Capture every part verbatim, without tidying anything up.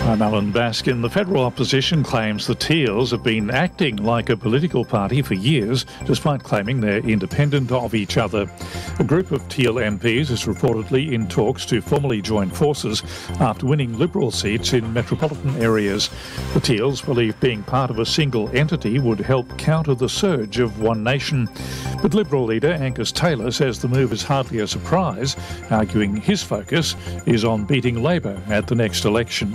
I'm Alan Baskin. The federal opposition claims the Teals have been acting like a political party for years, despite claiming they're independent of each other. A group of Teal M Ps is reportedly in talks to formally join forces after winning Liberal seats in metropolitan areas. The Teals believe being part of a single entity would help counter the surge of One Nation. But Liberal leader Angus Taylor says the move is hardly a surprise, arguing his focus is on beating Labor at the next election.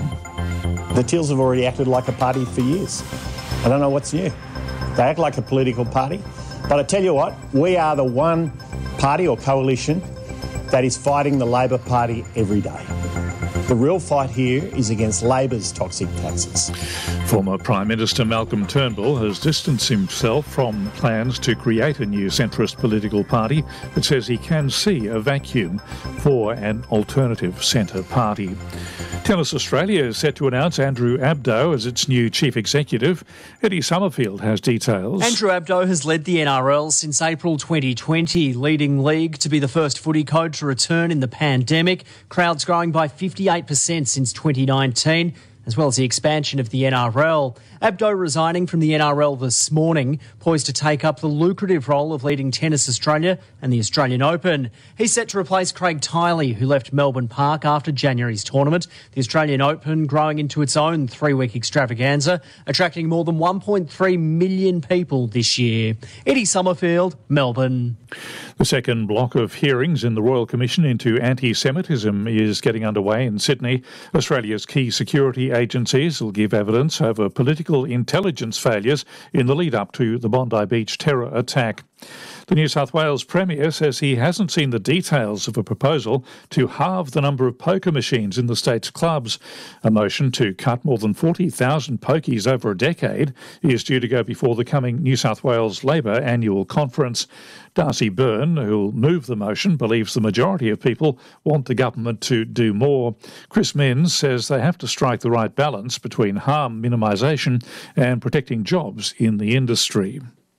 The Teals have already acted like a party for years. I don't know what's new. They act like a political party. But I tell you what, we are the one party or coalition that is fighting the Labor Party every day. The real fight here is against Labor's toxic taxes. Former Prime Minister Malcolm Turnbull has distanced himself from plans to create a new centrist political party, but says he can see a vacuum for an alternative centre party. Tennis Australia is set to announce Andrew Abdo as its new chief executive. Eddie Summerfield has details. Andrew Abdo has led the N R L since April twenty twenty, leading league to be the first footy code to return in the pandemic. Crowds growing by fifty-eight percent since twenty nineteen, as well as the expansion of the N R L. Abdo resigning from the N R L this morning, poised to take up the lucrative role of leading Tennis Australia and the Australian Open. He's set to replace Craig Tiley, who left Melbourne Park after January's tournament. The Australian Open growing into its own three-week extravaganza, attracting more than one point three million people this year. Eddie Summerfield, Melbourne. The second block of hearings in the Royal Commission into anti-Semitism is getting underway in Sydney. Australia's key security agencies will give evidence over political intelligence failures in the lead-up to the Bondi Beach terror attack. The New South Wales Premier says he hasn't seen the details of a proposal to halve the number of poker machines in the state's clubs. A motion to cut more than forty thousand pokies over a decade is due to go before the coming New South Wales Labor annual conference. Darcy Byrne, who'll move the motion, believes the majority of people want the government to do more. Chris Minns says they have to strike the right balance between harm minimisation and protecting jobs in the industry.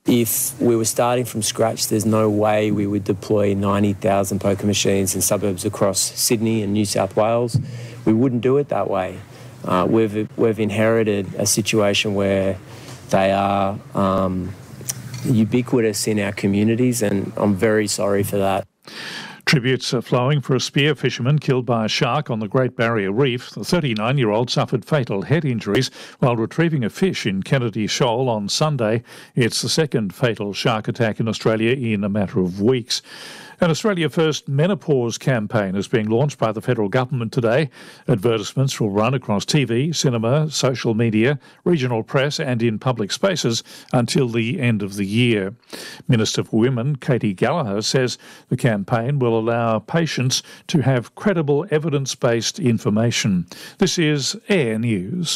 If we were starting from scratch, there's no way we would deploy ninety thousand poker machines in suburbs across Sydney and New South Wales. We wouldn't do it that way. Uh, we've we've inherited a situation where they are um, ubiquitous in our communities, and I'm very sorry for that. Tributes are flowing for a spear fisherman killed by a shark on the Great Barrier Reef. The thirty-nine-year-old suffered fatal head injuries while retrieving a fish in Kennedy Shoal on Sunday. It's the second fatal shark attack in Australia in a matter of weeks. An Australia First menopause campaign is being launched by the federal government today. Advertisements will run across T V, cinema, social media, regional press and in public spaces until the end of the year. Minister for Women, Katie Gallagher, says the campaign will allow patients to have credible evidence-based information. This is Air News.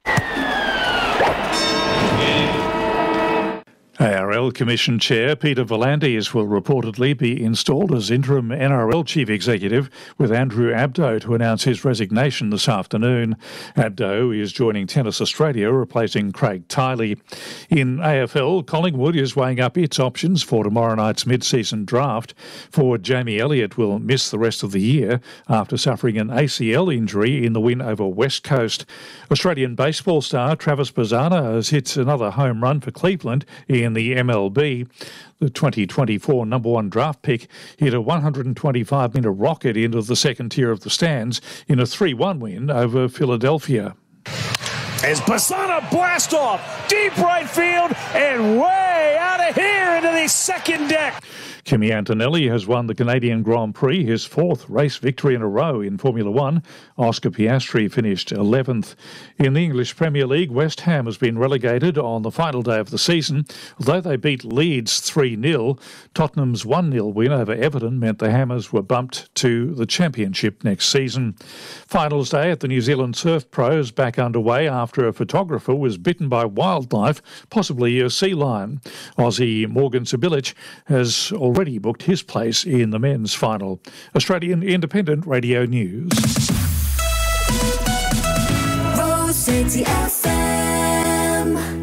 A R L Commission Chair Peter V'landys will reportedly be installed as interim N R L Chief Executive, with Andrew Abdo to announce his resignation this afternoon. Abdo is joining Tennis Australia, replacing Craig Tiley. In A F L, Collingwood is weighing up its options for tomorrow night's mid-season draft. Forward Jamie Elliott will miss the rest of the year after suffering an A C L injury in the win over West Coast. Australian baseball star Travis Bazzana has hit another home run for Cleveland in the M L B. The twenty twenty-four number one draft pick hit a one hundred twenty-five metre rocket into the second tier of the stands in a three one win over Philadelphia. As Bassana blast off, deep right field, and way out of here into the second deck. Kimi Antonelli has won the Canadian Grand Prix, his fourth race victory in a row in Formula One. Oscar Piastri finished eleventh. In the English Premier League, West Ham has been relegated on the final day of the season. Although they beat Leeds three nil, Tottenham's one nil win over Everton meant the Hammers were bumped to the Championship next season. Finals day at the New Zealand Surf Pro is back underway after a photographer was bitten by wildlife, possibly a sea lion. Aussie Morgan Sibilic has already booked his place in the men's final. Australian Independent Radio News. Rose City F M.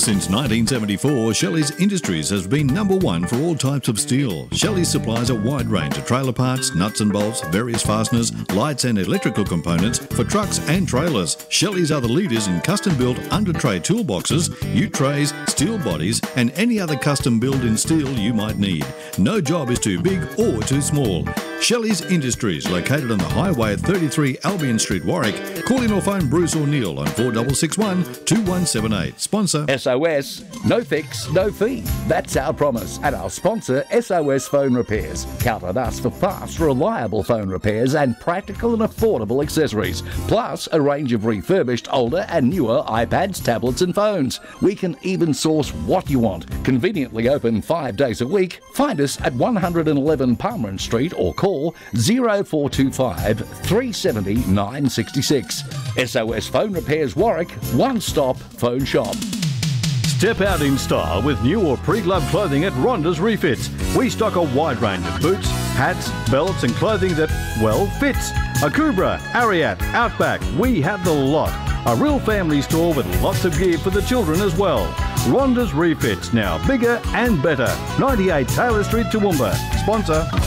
Since nineteen seventy-four, Shelley's Industries has been number one for all types of steel. Shelley supplies a wide range of trailer parts, nuts and bolts, various fasteners, lights and electrical components for trucks and trailers. Shelley's are the leaders in custom-built under-tray toolboxes, ute trays, steel bodies and any other custom build in steel you might need. No job is too big or too small. Shelley's Industries, located on the highway at thirty-three Albion Street, Warwick. Call in or phone Bruce or Neil on four six six one, two one seven eight. Sponsor S O S, no fix, no fee. That's our promise. And our sponsor, S O S Phone Repairs. Count on us for fast, reliable phone repairs and practical and affordable accessories. Plus, a range of refurbished older and newer iPads, tablets and phones. We can even source what you want. Conveniently open five days a week. Find us at one eleven Palmer Street or call zero four two five, three seven zero, nine six six. S O S Phone Repairs Warwick, one-stop phone shop. Step out in style with new or pre-loved clothing at Ronda's Refits. We stock a wide range of boots, hats, belts and clothing that, well, fits. Akubra, Ariat, Outback, we have the lot. A real family store with lots of gear for the children as well. Ronda's Refits, now bigger and better. ninety-eight Taylor Street, Toowoomba. Sponsor